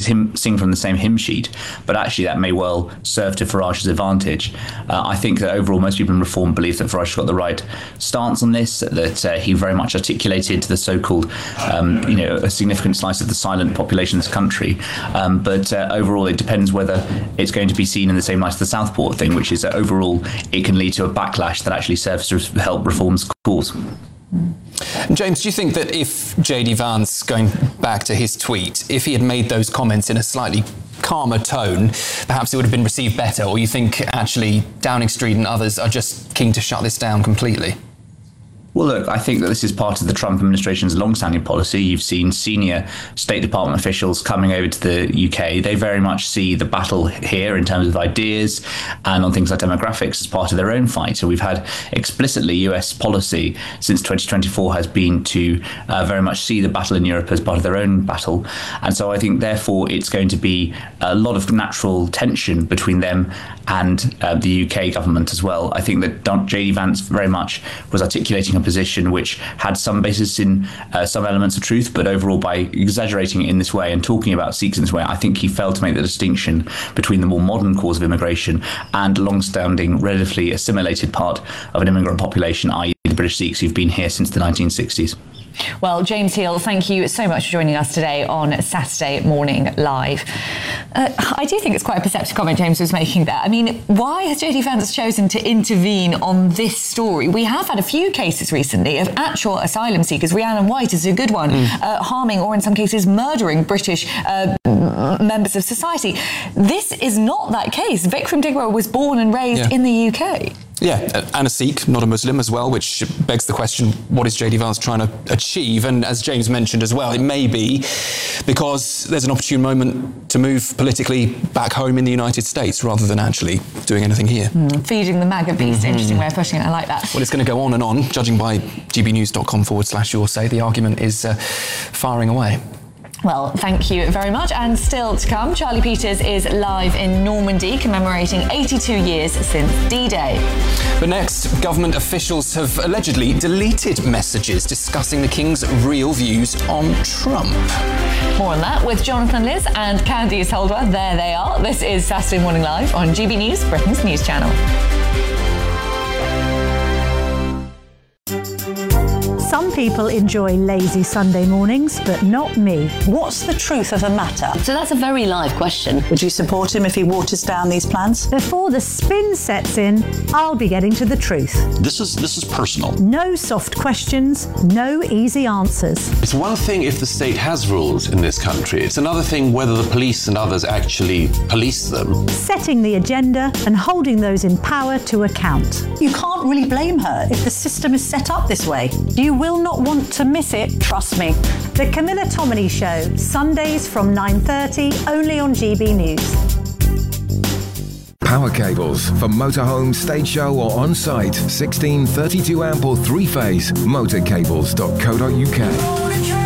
sing from the same hymn sheet, but actually that may well serve to Farage's advantage. I think that overall most people in Reform believe that Farage got the right stance on this, that he very much articulated the so-called, a significant slice of the silent population of this country. But overall, it depends whether it's going to be seen in the same light as the Southport thing, which is that overall it can lead to a backlash that actually serves to help Reform's cause. James, do you think that if J.D. Vance, going back to his tweet, if he had made those comments in a slightly calmer tone, perhaps it would have been received better? Or you think actually Downing Street and others are just keen to shut this down completely? Well, look, I think that this is part of the Trump administration's long-standing policy. You've seen senior State Department officials coming over to the UK. They very much see the battle here in terms of ideas and on things like demographics as part of their own fight. So we've had explicitly US policy since 2024 has been to very much see the battle in Europe as part of their own battle. And so I think, therefore, it's going to be a lot of natural tension between them and the UK government as well. I think that J.D. Vance very much was articulating a position which had some basis in some elements of truth, but overall, by exaggerating it in this way and talking about Sikhs in this way, I think he failed to make the distinction between the more modern cause of immigration and long-standing, relatively assimilated part of an immigrant population, i.e. the British Sikhs who've been here since the 1960s. Well, James Heale, thank you so much for joining us today on Saturday Morning Live. I do think it's quite a perceptive comment James was making there. I mean, why has J.D. Vance chosen to intervene on this story? We have had a few cases recently of actual asylum seekers. Rhiannon White is a good one, harming or in some cases murdering British members of society. This is not that case. Vikram Digwar was born and raised in the UK. Yeah, and a Sikh, not a Muslim as well, which begs the question, what is J.D. Vance trying to achieve? And as James mentioned as well, it may be because there's an opportune moment to move politically back home in the United States rather than actually doing anything here. Feeding the MAGA beast. Interesting way of putting it. I like that. Well, it's going to go on and on, judging by gbnews.com/your say. The argument is firing away. Well, thank you very much. And still to come, Charlie Peters is live in Normandy commemorating 82 years since D-Day. But next, government officials have allegedly deleted messages discussing the King's real views on Trump. More on that with Jonathan Liz and Candice Holdwell. There they are. This is Saturday Morning Live on GB News, Britain's news channel. Some people enjoy lazy Sunday mornings, but not me. What's the truth of the matter? So that's a very live question. Would you support him if he waters down these plans? Before the spin sets in, I'll be getting to the truth. This is personal. No soft questions, no easy answers. It's one thing if the state has rules in this country. It's another thing whether the police and others actually police them. Setting the agenda and holding those in power to account. You can't really blame her if the system is set up this way. You will not want to miss it, trust me. The Camilla Tominey Show, Sundays from 9:30, only on GB News. Power cables for motorhome, stage show or on-site. 16, 32 amp or 3-phase. Motorcables.co.uk.